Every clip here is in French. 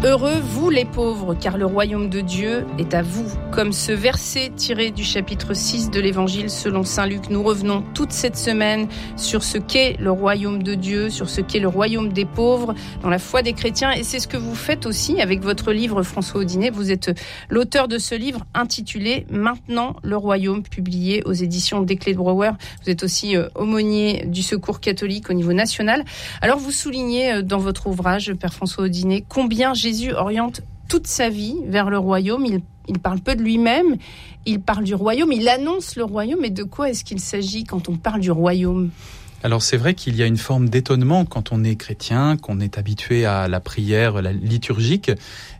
Heureux, vous les pauvres, car le royaume de Dieu est à vous. Comme ce verset tiré du chapitre 6 de l'Évangile selon saint Luc, nous revenons toute cette semaine sur ce qu'est le royaume de Dieu, sur ce qu'est le royaume des pauvres dans la foi des chrétiens. Et c'est ce que vous faites aussi avec votre livre, François Audinet. Vous êtes l'auteur de ce livre intitulé « Maintenant le royaume », publié aux éditions Desclés de Brouwer. Vous êtes aussi aumônier du Secours catholique au niveau national. Alors vous soulignez dans votre ouvrage, Père François Audinet, combien Jésus oriente toute sa vie vers le royaume. Il parle peu de lui-même, il parle du royaume, il annonce le royaume. Mais de quoi est-ce qu'il s'agit quand on parle du royaume ? Alors c'est vrai qu'il y a une forme d'étonnement quand on est chrétien, qu'on est habitué à la prière, la liturgique.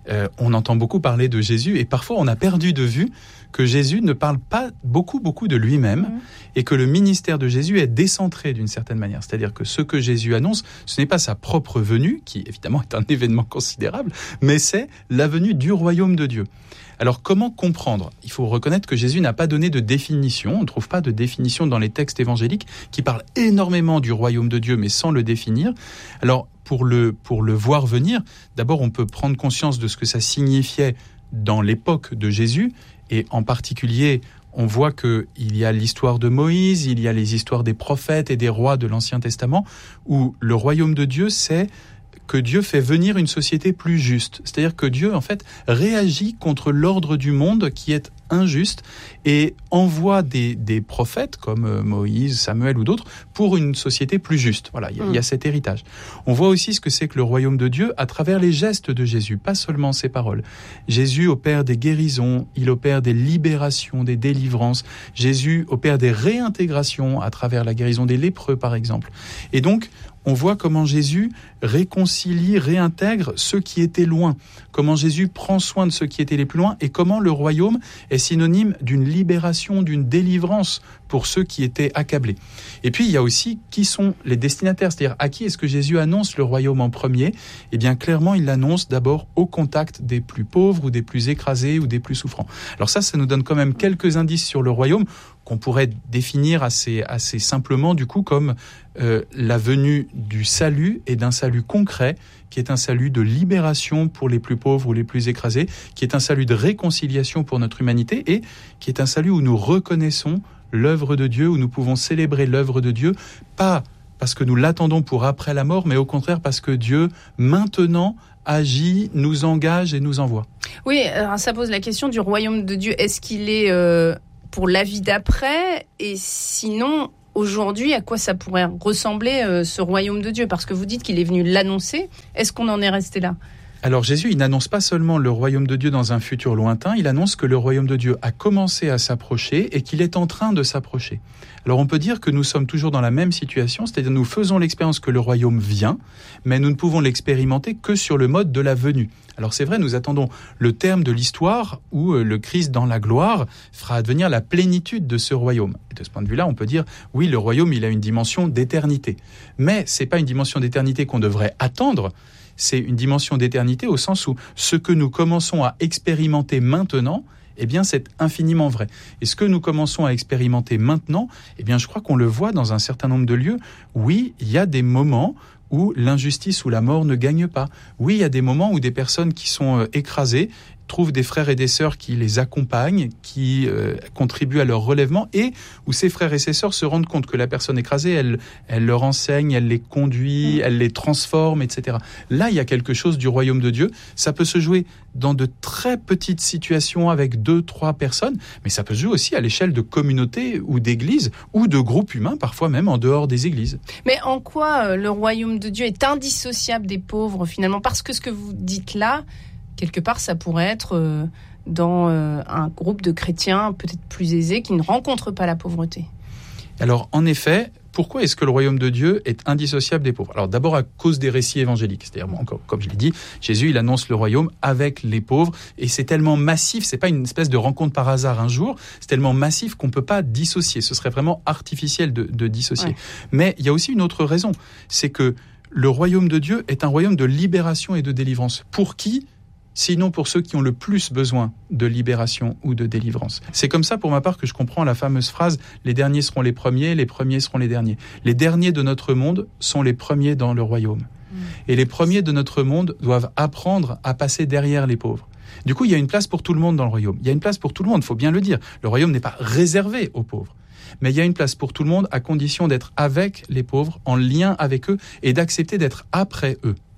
On entend beaucoup parler de Jésus et parfois on a perdu de vue que Jésus ne parle pas beaucoup de lui-même et que le ministère de Jésus est décentré d'une certaine manière. C'est-à-dire que ce que Jésus annonce, ce n'est pas sa propre venue, qui évidemment est un événement considérable, mais c'est la venue du royaume de Dieu. Alors comment comprendre ? Il faut reconnaître que Jésus n'a pas donné de définition. On ne trouve pas de définition dans les textes évangéliques qui parlent énormément du royaume de Dieu mais sans le définir. Alors pour le voir venir, d'abord on peut prendre conscience de ce que ça signifiait dans l'époque de Jésus. Et en particulier, on voit qu'il y a l'histoire de Moïse, il y a les histoires des prophètes et des rois de l'Ancien Testament, où le royaume de Dieu, c'est que Dieu fait venir une société plus juste. C'est-à-dire que Dieu, en fait, réagit contre l'ordre du monde qui est injuste et envoie des prophètes comme Moïse, Samuel ou d'autres pour une société plus juste. Voilà, il y a cet héritage. On voit aussi ce que c'est que le royaume de Dieu à travers les gestes de Jésus, pas seulement ses paroles. Jésus opère des guérisons, il opère des libérations, des délivrances. Jésus opère des réintégrations à travers la guérison des lépreux, par exemple. Et donc, on voit comment Jésus réconcilie, réintègre ceux qui étaient loin, comment Jésus prend soin de ceux qui étaient les plus loin et comment le royaume est synonyme d'une libération, d'une délivrance pour ceux qui étaient accablés. Et puis il y a aussi qui sont les destinataires, c'est-à-dire à qui est-ce que Jésus annonce le royaume en premier ? Eh bien clairement il l'annonce d'abord au contact des plus pauvres ou des plus écrasés ou des plus souffrants. Alors ça nous donne quand même quelques indices sur le royaume qu'on pourrait définir assez simplement du coup comme la venue du salut et d'un salut concret qui est un salut de libération pour les plus pauvres ou les plus écrasés, qui est un salut de réconciliation pour notre humanité et qui est un salut où nous reconnaissons l'œuvre de Dieu, où nous pouvons célébrer l'œuvre de Dieu, pas parce que nous l'attendons pour après la mort, mais au contraire parce que Dieu, maintenant, agit, nous engage et nous envoie. Oui, alors ça pose la question du royaume de Dieu. Est-ce qu'il est pour la vie d'après ? Et sinon, aujourd'hui, à quoi ça pourrait ressembler ce royaume de Dieu ? Parce que vous dites qu'il est venu l'annoncer. Est-ce qu'on en est resté là ? Alors Jésus, il n'annonce pas seulement le royaume de Dieu dans un futur lointain, il annonce que le royaume de Dieu a commencé à s'approcher et qu'il est en train de s'approcher. Alors on peut dire que nous sommes toujours dans la même situation, c'est-à-dire nous faisons l'expérience que le royaume vient, mais nous ne pouvons l'expérimenter que sur le mode de la venue. Alors c'est vrai, nous attendons le terme de l'histoire où le Christ dans la gloire fera advenir la plénitude de ce royaume. Et de ce point de vue-là, on peut dire, oui, le royaume, il a une dimension d'éternité. Mais c'est pas une dimension d'éternité qu'on devrait attendre, c'est une dimension d'éternité au sens où ce que nous commençons à expérimenter maintenant, eh bien, c'est infiniment vrai. Et ce que nous commençons à expérimenter maintenant, eh bien, je crois qu'on le voit dans un certain nombre de lieux. Oui, il y a des moments où l'injustice ou la mort ne gagne pas. Oui, il y a des moments où des personnes qui sont écrasées trouvent des frères et des sœurs qui les accompagnent, qui contribuent à leur relèvement et où ces frères et ces sœurs se rendent compte que la personne écrasée, elle leur enseigne, elle les conduit, elle les transforme, etc. Là, il y a quelque chose du royaume de Dieu. Ça peut se jouer dans de très petites situations avec 2-3 personnes, mais ça peut se jouer aussi à l'échelle de communautés ou d'églises ou de groupes humains, parfois même en dehors des églises. Mais en quoi le royaume de Dieu est indissociable des pauvres finalement ? Parce que ce que vous dites là, quelque part, ça pourrait être dans un groupe de chrétiens peut-être plus aisés qui ne rencontrent pas la pauvreté. Alors, en effet, pourquoi est-ce que le royaume de Dieu est indissociable des pauvres ? Alors, d'abord à cause des récits évangéliques. C'est-à-dire, comme je l'ai dit, Jésus, il annonce le royaume avec les pauvres. Et c'est tellement massif, c'est pas une espèce de rencontre par hasard un jour, c'est tellement massif qu'on peut pas dissocier. Ce serait vraiment artificiel de dissocier. Ouais. Mais il y a aussi une autre raison. C'est que le royaume de Dieu est un royaume de libération et de délivrance. Pour qui ? Sinon pour ceux qui ont le plus besoin de libération ou de délivrance. C'est comme ça, pour ma part, que je comprends la fameuse phrase « Les derniers seront les premiers seront les derniers ». Les derniers de notre monde sont les premiers dans le royaume. Et les premiers de notre monde doivent apprendre à passer derrière les pauvres. Du coup, il y a une place pour tout le monde dans le royaume. Il y a une place pour tout le monde, il faut bien le dire. Le royaume n'est pas réservé aux pauvres. Mais il y a une place pour tout le monde à condition d'être avec les pauvres, en lien avec eux et d'accepter d'être après eux.